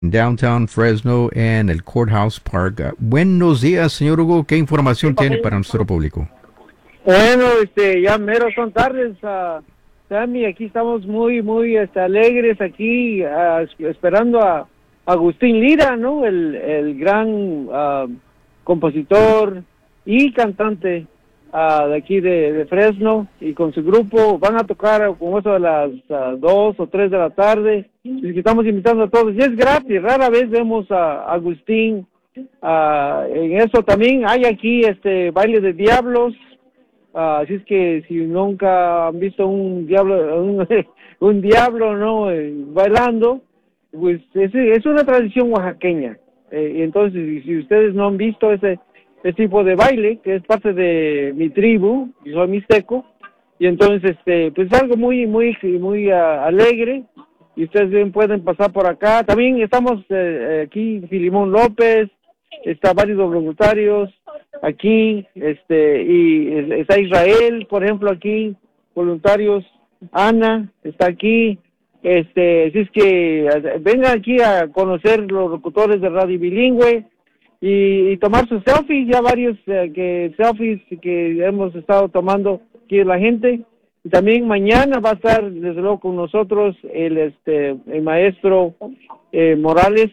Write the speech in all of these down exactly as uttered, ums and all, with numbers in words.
Downtown Fresno en el Courthouse Park. Uh, buenos días, señor Hugo. ¿Qué información tiene para nuestro público? Bueno, este, ya mero son tardes, uh, Sammy. Aquí estamos muy, muy este, alegres aquí, uh, esperando a Agustín Lira, ¿no? El, el gran uh, compositor y cantante uh, de aquí de, de Fresno, y con su grupo van a tocar como eso de las uh, dos o tres de la tarde. Y estamos invitando a todos, y es gratis. Rara vez vemos a Agustín uh, en eso. También hay aquí este baile de diablos. Uh, así es que si nunca han visto un diablo, un, un diablo, ¿no? Eh, bailando, pues es, es una tradición oaxaqueña. Eh, y entonces, si ustedes no han visto ese, ese tipo de baile, que es parte de mi tribu, yo soy mixteco, y entonces, este, pues es algo muy, muy, muy uh, alegre, y ustedes bien pueden pasar por acá. También estamos eh, aquí, Filimón López, está varios voluntarios aquí, este, y está Israel, por ejemplo, aquí, voluntarios, Ana está aquí, este, así es que vengan aquí a conocer los locutores de Radio Bilingüe y, y tomar sus selfies, ya varios eh, que selfies que hemos estado tomando aquí de la gente. Y también mañana va a estar, desde luego, con nosotros el, este, el maestro eh, Morales,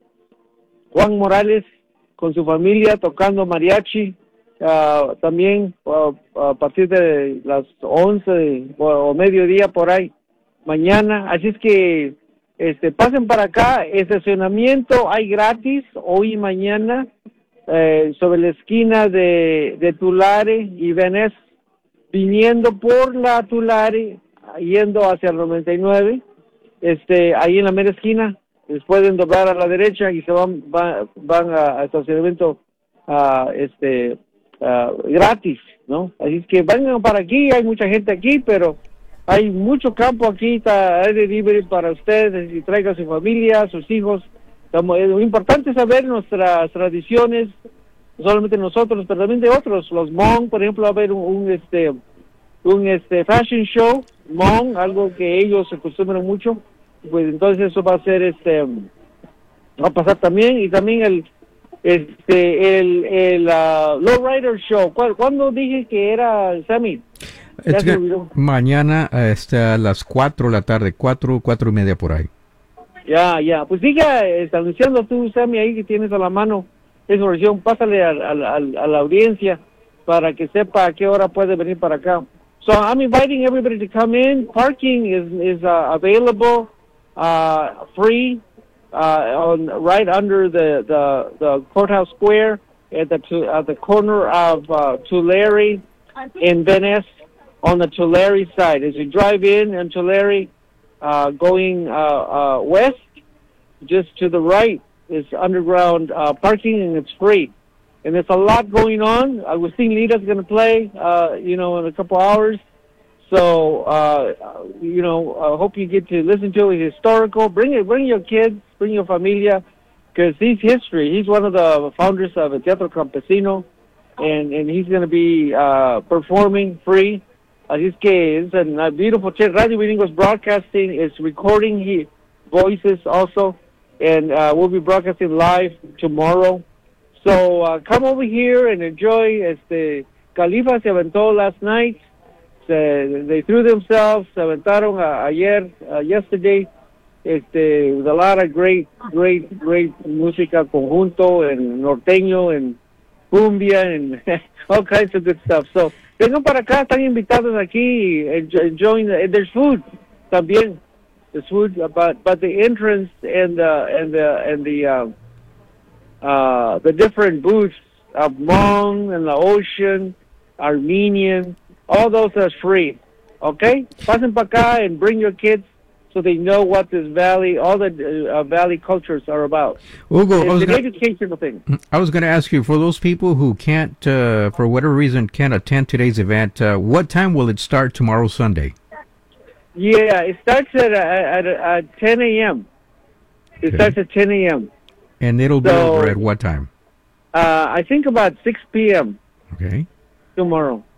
Juan Morales, con su familia tocando mariachi, uh, también uh, a partir de las once o, o mediodía por ahí, mañana. Así es que este pasen para acá. Estacionamiento hay gratis hoy y mañana, eh, sobre la esquina de, de Tulare y Venez, viniendo por la Tulare, yendo hacia el noventa y nueve, este, ahí en la mera esquina. Les pueden doblar a la derecha y se van van, van a, a estacionamiento uh, este uh, gratis, ¿no? Así es que vengan para aquí. Hay mucha gente aquí, pero hay mucho campo aquí, está aire libre para ustedes, y traiga a su familia, a sus hijos. Estamos, es muy importante saber nuestras tradiciones, no solamente nosotros, pero también de otros. Los Hmong, por ejemplo, va a haber un, un este un este fashion show Hmong, algo que ellos se acostumbran mucho. Pues entonces eso va a ser, este, va a pasar también. Y también el, este, el, el uh, Lowrider Show. ¿Cuál, ¿Cuándo dije que era, Sammy? Ya se olvidó. Mañana este, a las cuatro de la tarde, cuatro, cuatro y media por ahí. Ya, ya, pues siga está anunciando tú, Sammy, ahí que tienes a la mano esa versión. Pásale a, a, a, a la audiencia para que sepa a qué hora puede venir para acá. So I'm inviting everybody to come in. Parking is, is uh, available. Uh, free, uh, on right under the, the, the courthouse square at the at the corner of uh, Tulare and Venice, on the Tulare side. As you drive in in Tulare, uh, going uh, uh, west, just to the right is underground uh, parking, and it's free. And there's a lot going on. Agustin Lira's going to play, uh, you know, in a couple hours. So, uh, you know, I hope you get to listen to it. Historical. Bring it, bring your kids, bring your familia, because he's history. He's one of the founders of el Teatro Campesino, and, and he's going to be uh, performing free. Así es que it's a beautiful chat. Radio Bilingüe Broadcasting is recording his voices also, and uh, we'll be broadcasting live tomorrow. So uh, come over here and enjoy. Este, Califa se aventó last night. Se, they threw themselves, se aventaron a, ayer, uh, yesterday, este, with a lot of great, great, great música conjunto, and norteño, and cumbia, and all kinds of good stuff. So, vengan para acá, están invitados aquí, enjoying, the, there's food también, there's food, but, but the entrance and the, and the, and the, uh, uh, the different booths of Hmong and the Ocean, Armenian, all those are free, okay? Pasen para acá and bring your kids so they know what this valley, all the uh, valley cultures are about. Hugo, it's I was an gonna, educational thing. I was going to ask you, for those people who can't, uh, for whatever reason, can't attend today's event, uh, what time will it start tomorrow, Sunday? Yeah, it starts at, at, at ten a.m. It okay. starts at ten a.m. And it'll be so, over at what time? Uh, I think about six p.m. Okay. Tomorrow.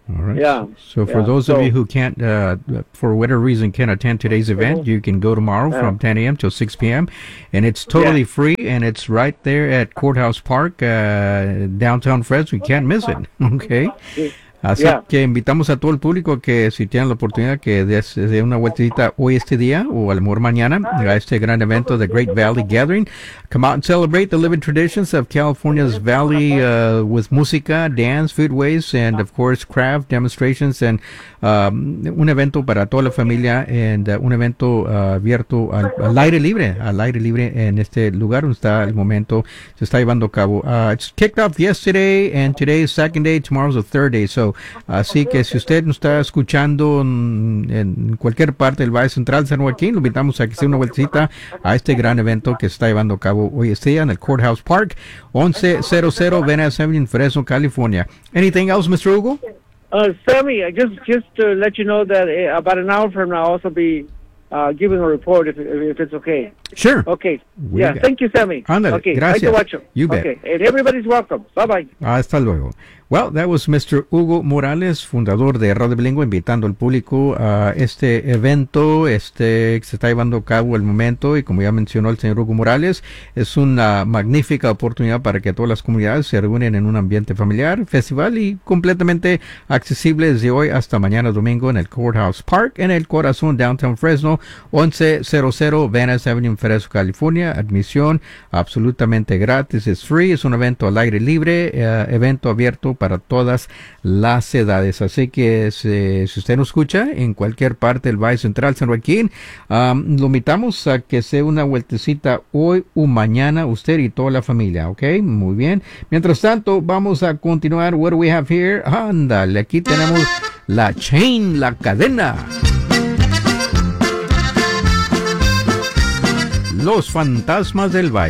All right. Yeah. So for yeah. those so, of you who can't, uh, for whatever reason, can't attend today's event, Mhm. you can go tomorrow Yeah. from ten a.m. till six p.m. and it's totally Yeah. free, and it's right there at Courthouse Park, uh, downtown Fresno. You can't miss it. Okay. Así Yeah. que invitamos a todo el público que si tienen la oportunidad que des- dé una vueltita hoy este día o a lo mejor mañana a este gran evento, the Great Valley Gathering. Come out and celebrate the living traditions of California's Valley uh, with música, dance, foodways, and of course craft demonstrations, and um, un evento para toda la familia, and uh, un evento uh, abierto al, al aire libre, al aire libre en este lugar donde está el momento, se está llevando a cabo. Uh, it's kicked off yesterday, and today is second day, tomorrow's the third day, so así que si usted nos está escuchando en, en cualquier parte del Valle Central de San Joaquín, lo invitamos a que se dé una vueltita a este gran evento que se está llevando a cabo hoy este día en el Courthouse Park, once cero cero Van Ness Avenue en Fresno, California. Anything else, Mister Hugo? Uh, Sammy, I just just to let you know that uh, about an hour from now I'll also be uh, giving a report if if it's okay. Sure. Okay. We yeah. got- Thank you, Sammy. Ándale, okay. gracias. Like to watch 'em. You bet. Okay. And everybody's welcome. Bye bye. Hasta luego. Well, that was Mister Hugo Morales, fundador de Radio Bilingüe, invitando al público a este evento este que se está llevando a cabo al momento, y como ya mencionó el señor Hugo Morales, es una magnífica oportunidad para que todas las comunidades se reúnen en un ambiente familiar, festival y completamente accesible desde hoy hasta mañana domingo en el Courthouse Park, en el corazón Downtown Fresno, once cero cero Van Ness Avenue en Fresno, California. Admisión absolutamente gratis, es free, es un evento al aire libre, eh, evento abierto para todas las edades. Así que si, si usted nos escucha en cualquier parte del Valle Central San Joaquín, um, lo invitamos a que se dé una vueltecita hoy o mañana, usted y toda la familia, ¿ok? Muy bien. Mientras tanto, vamos a continuar. What do we have here? Ándale, aquí tenemos la chain, la cadena. Los fantasmas del baile.